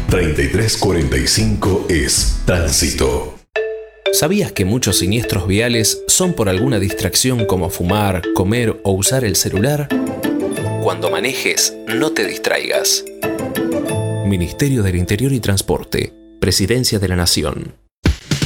3345 es tránsito. ¿Sabías que muchos siniestros viales son por alguna distracción como fumar, comer o usar el celular? Cuando manejes, no te distraigas. Ministerio del Interior y Transporte, Presidencia de la Nación.